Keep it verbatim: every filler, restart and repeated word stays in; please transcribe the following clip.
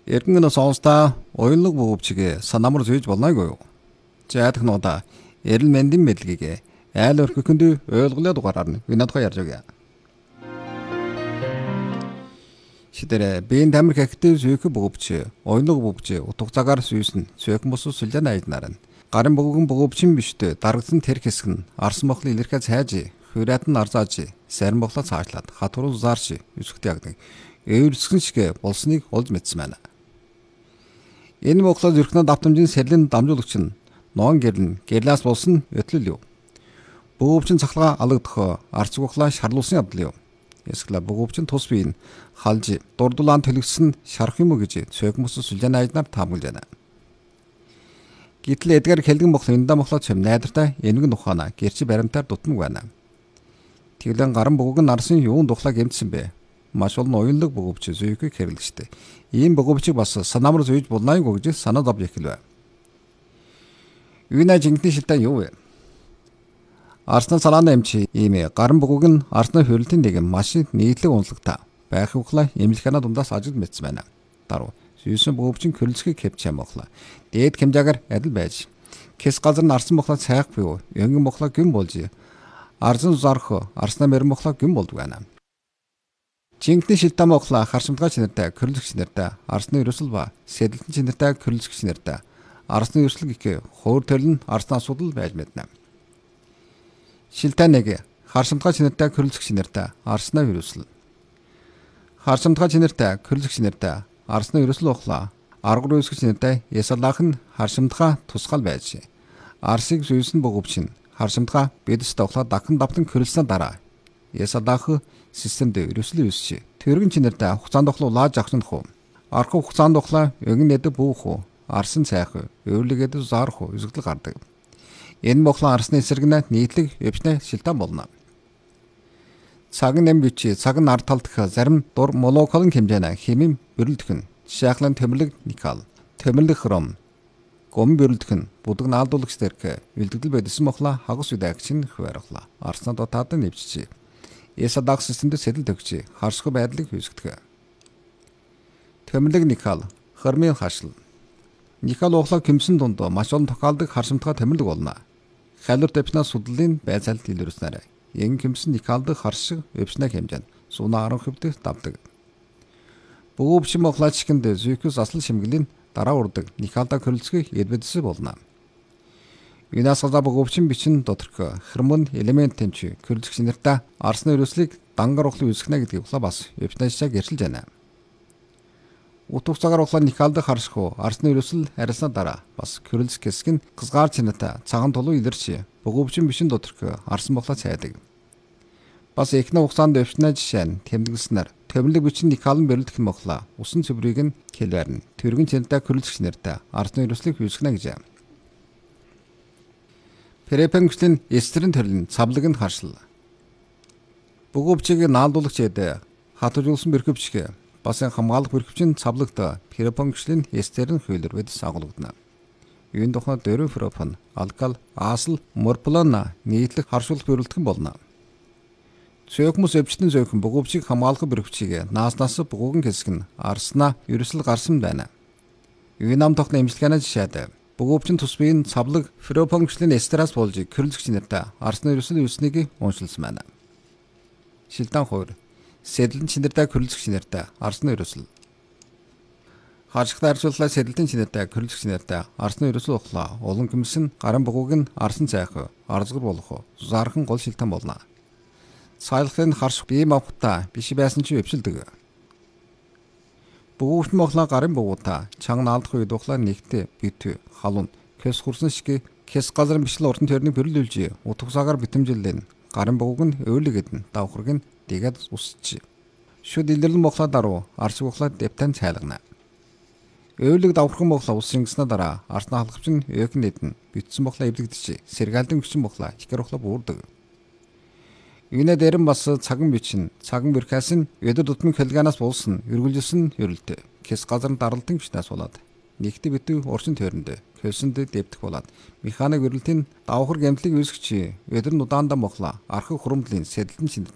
Эргэн сонсдоо уянлаг бөгөвчгээ санамар зүйж болнойгүй юу? Жаадах нуудаа эрэл мэндийн мэдлэгийг айл өрхөнд ойлголоо дугаараар нь винадхай ярьж өгье. Шидэрэ бийн тамир хэхтэй зүйх бөгөвч уянлаг бөгөвч утга цагаар сүйсэн зүйх мус сүлжээ найднаар нь гарын бөгөвгөн бөгөвчин биштэй дарагдсан тэр хэсэг нь арсан мохлын илэрхээ цайж хөрөөт нь арзааж сарин мохлоо цаашлаад хатуруу заарч юсгт ягдаг эвэрсгэн шиг болсныг олж мэдсэн байна. Энэ Монголоо зүрхнээ давтамжийн сэрлийн дамжуулагч нь ноон гэрлэн гэрлээс болсон өтлөл юу. Бөгөвчин цахалгаа алагдах арц гухлаа шарлуулсан явдал юу. Эсвэл бөгөвчин тус бие нь халж дурдулаан төлөвсөн шарах юм уу гэж цөөх мөс сүлжээ найднаар таамаглаж байна. Гэтэл эдгээр хэлгэн Монгол энэ Монголоо чим найдартай энэг нухаана гэрчи баримтаар дутмаг байна. Тэглэн гарын бөгөг нь нарсын юун духлаа гэмтсэн бэ? Маш олон уянлаг бөгөвч зүйхийг хэрэглэжтэй. Ийм бөгөвчийг бас санамар зүйж болнойг гэж санаад авч эхэлвэ. Юуна жинхэнэ шилтэн юу вэ? Арснаа салааны эмчи ийм гарын бөгөг нь арсны хөрөлтийн нэгэн маш нийтлэг унлагтай байх ухлаа эмнэлхэнэ дундаас ажил мэдсэн байна. Даруу сүйсэн бөгөвчин хөрөлцгийг хэвч ямглаа. Дээд хэмжээгээр адил байж кэс газар нь арсан мохлоо цайх буюу янгин мохлоо гүн болж арзан зарх арснаа мэр мохлоо гүн болдог байна. Жинхэнэ шилтэн мохлоо харшимтгай чинэртэй хөрөлцөгч нэртэй арсны ерөөсөл ба сэдэлтэн чинэртэй хөрөлцөгч нэртэй арсны ерөөсөл гэх хуур төрөл нь арсны асуудал байж мэднэ. Шилтэн нэг харшимтгай чинэртэй хөрөлцөгч нэртэй арсны ерөөсөл. Харшимтгай чинэртэй хөрөлцөгч нэртэй арсны ерөөсөл ухлаа аргар үүсгэж нэртэй ясалаах нь харшимтгай тусгал байж арсыг зүйсэн бөгөвчин харшимтгай бидэс тоглоо дахин давтан хөрөлсөн дараа ясалаах системд ерөөсөл үүсч тэрэгэн чинэртэй хугацаанд тоглоо лааж авахнах уу арх хугацаанд тоглоо эгэн нэдэ бүүх уу арсан цайх өвлөгээд зарах уу үзэгдэл гардаг. Энэ Монголын арсны эсрэг нь нийтлэг өвчнө шилтэн болно. Цаг нэм бичи цаг нь ард талдах зарим дур молекулын хэмжээний химийн бэрэлдэх нь жишээлбэл төмөрлөг никал, төмөрлөг хром, гом бэрэлдэх нь будаг наалдуулагч дэрх үлдэгдэл байдсан Монголоо хагас үе агч нь хуваарлаа. Арснаа дотоод нэвчжээ. Ясадаг системд сэтэл төгч харсгүй байдлыг үүсгдэг. Төмөрлөг никал, хромын хашил. Никал ухлаа кимсэн дунд маш олон тохиолдог харшимтгай төмөрлөг болно. Халуур дэвчнээ судлалын байцаалт илэрснээр ин кимсэн никалд харшиг өвчнө хэмжээнд сууна аран хөвдөг давдаг. Бөгөвч Монголчинд зүйхс асал шимгэлийн дараа урдаг никалда хөрөлцгийг эдбэдсэн болно. Юнасгада бөгөвчин бичин доторх хормон элемент тэмч хөрөлцөгч нэртэй арсны ерөөслийг дангар ухлын үүсгэнэ гэдгийг ухлаа бас өвчнэшээ гэршилж байна. Утга цагаар ухлаа никалда харших уу арсны ерөөсөл арилсна дараа бас хөрөлцөх хэсэг нь гызгаар чинэтэй цагаан тулуу илэрч бөгөвчин бишин доторх арсан Монголоо цайдаг. Бас эхний хугацаанд өвчнө жишээ нь тэмдэглэснээр төмөрлөг бичин никалын бэрэлдэх Монголоо усан цэврийг нь хэлвэрнэ. Тэрэгэн чинэтэй хөрөлцөгч нэртэй арсны ерөөслийг үүсгэнэ гэж. Перепенгчлийн эстрэн төрлийн цавлаг нь харшил. Бөгөвчийг наалдуулагч эд хатужуулсан бэрхөвчг бас хамгаалах бэрхөвчин цавлагт перепенгчлийн эстрэн хөөлөр бид сагуулгадна. Юун тухай дөрөв пропан, алкал, асал, морплана нийтлэг харшуулах бэрэлдэх болно. Цөөхмөс өвчтөн зөөхөн бөгөвчийг хамгаалах бэрхөвчийг нааснаас бөгөөг хэсэг нь арснаа ерөөсөл гарсан байна. Юунам тогтны эмчилгээний жишээд бөгөвчин тус биеийн цавлаг перепенгчлийн эстрас болж хөрөлцөгч нэртэй арсны ерөөсөл үүснийг уншилсан байна. Шилтэн хоёр сэдэлтэн чинэртэй хөрөлцөгч нэртэй арсны ерөөсөл. Хашигтай арчууллаа сэдэлтэн чинэртэй хөрөлцөгч нэртэй арсны ерөөсөл ухлаа улан кимсэн гарын бөгөөг нь арсан цайх арзгар болох зархан гол шилтэн болно. Сайлахын харш бием авахта биш байсан ч өвчлөдөг. Бөгөвч Монголоо гарын бөгөөта чанга наалдах үед ухлаа нэгтээ бит халуун кэс хурсан шиг кэс газар бичлэн уртан төрний бөрлөлж утга цагаар битэмжлэн гарын бөгөөг нь өөлөгэд нь давхарг нь дэгээд усч. Шүд илэрлэн Монголоо даруу арс ухлаа дэвтэн цайлгана. Өөлөг давхархан Монголоо ус шингэснэ дараа арсна халахч нь өөхн нэдэн битсэн Монголоо эвлэгдэж сэргаалдан хүчин Монголоо ихэр ухлаа буурдаг. Юунэ дээрэн бас цаган бичин, цаган бэрхээс нь өдөр тутмын хэлганаас булсан, эргүүлжсэн хөрөлт. Кэс газар даралтын хүчнээс болоод нэгт битүү урчин төрөнд хөлсөнд дэвтэх болоод механик өрөлтийн давхар гэмтлийг үүсгэж өдөр нь удаандаа Монголоо архаг хурамдлын сэдэлтэн